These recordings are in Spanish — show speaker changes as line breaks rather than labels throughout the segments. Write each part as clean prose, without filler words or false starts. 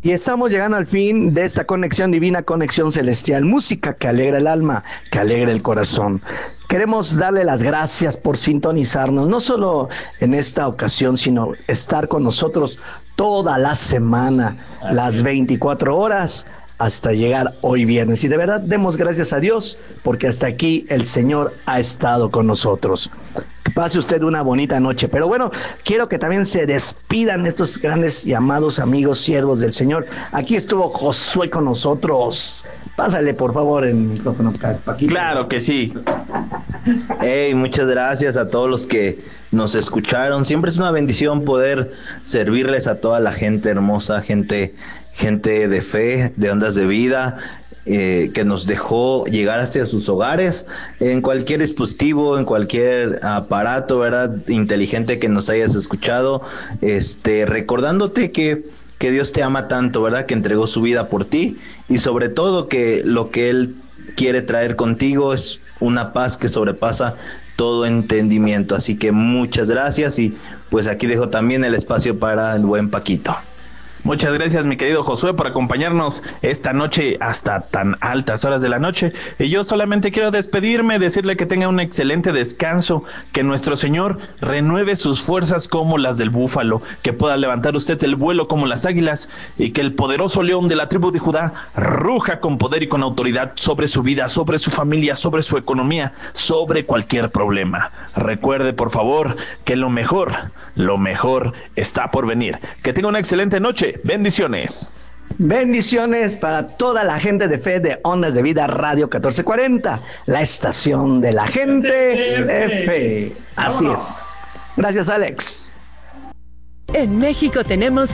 Y estamos llegando al fin de esta conexión divina, conexión celestial, música que alegra el alma, que alegra el corazón. Queremos darle las gracias por sintonizarnos, no solo en esta ocasión, sino estar con nosotros toda la semana, las 24 horas, hasta llegar hoy viernes. Y de verdad demos gracias a Dios, porque hasta aquí el Señor ha estado con nosotros. Que pase usted una bonita noche. Pero bueno, quiero que también se despidan estos grandes y amados amigos, siervos del Señor. Aquí estuvo Josué con nosotros. Pásale, por favor, el micrófono, Paquito.
Claro que sí. Hey, muchas gracias a todos los que nos escucharon. Siempre es una bendición poder servirles a toda la gente hermosa, gente de fe, de Ondas de Vida, que nos dejó llegar hacia sus hogares en cualquier dispositivo, en cualquier aparato, ¿verdad? Inteligente que nos hayas escuchado, recordándote que Dios te ama tanto, ¿verdad? Que entregó su vida por ti, y sobre todo que lo que Él quiere traer contigo es una paz que sobrepasa todo entendimiento. Así que muchas gracias, y pues aquí dejo también el espacio para el buen Paquito.
Muchas gracias, mi querido Josué, por acompañarnos esta noche hasta tan altas horas de la noche. Y yo solamente quiero despedirme, decirle que tenga un excelente descanso, que nuestro Señor renueve sus fuerzas como las del búfalo, que pueda levantar usted el vuelo como las águilas, y que el poderoso león de la tribu de Judá ruja con poder y con autoridad sobre su vida, sobre su familia, sobre su economía, sobre cualquier problema. Recuerde, por favor, que lo mejor está por venir. Que tenga una excelente noche. Bendiciones.
Bendiciones para toda la gente de fe de Ondas de Vida Radio 1440, la estación de la gente de fe. Así es. Gracias, Alex.
En México tenemos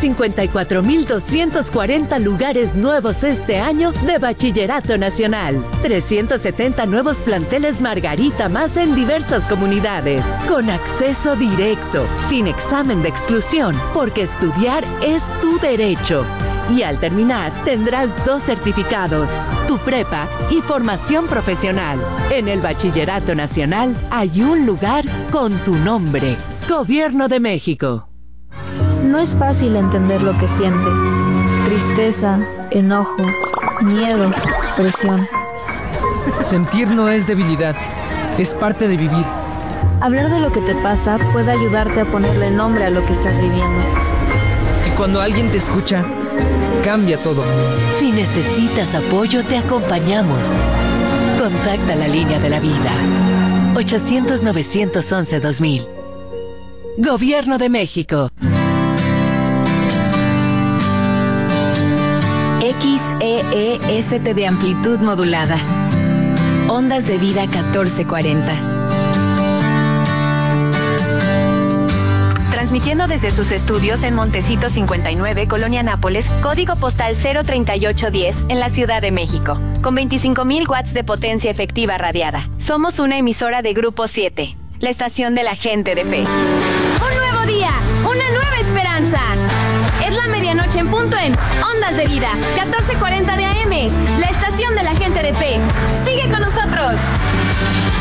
154,240 lugares nuevos este año de Bachillerato Nacional. 370 nuevos planteles Margarita más en diversas comunidades. Con acceso directo, sin examen de exclusión, porque estudiar es tu derecho. Y al terminar tendrás 2 certificados, tu prepa y formación profesional. En el Bachillerato Nacional hay un lugar con tu nombre. Gobierno de México.
No es fácil entender lo que sientes. Tristeza, enojo, miedo, presión.
Sentir no es debilidad, es parte de vivir.
Hablar de lo que te pasa puede ayudarte a ponerle nombre a lo que estás viviendo.
Y cuando alguien te escucha, cambia todo.
Si necesitas apoyo, te acompañamos. Contacta la línea de la vida. 800-911-2000. Gobierno de México.
XEEST de amplitud modulada. Ondas de Vida 1440. Transmitiendo desde sus estudios en Montecito 59, Colonia Nápoles, código postal 03810, en la Ciudad de México, con 25,000 watts de potencia efectiva radiada. Somos una emisora de Grupo 7, la estación de la gente de fe.
¡Un nuevo día! ¡Una nueva esperanza! Es la medianoche en punto en Ondas de Vida, 1440 de AM, la estación de la gente de fe. ¡Sigue con nosotros!